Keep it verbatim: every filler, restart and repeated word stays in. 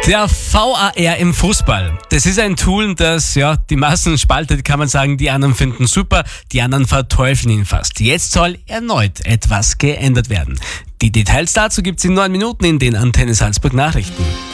Der V A R im Fußball. Das ist ein Tool, das ja die Massen spaltet, kann man sagen. Die einen finden super, die anderen verteufeln ihn fast. Jetzt soll erneut etwas geändert werden. Die Details dazu gibt's in neun Minuten in den Antenne Salzburg Nachrichten.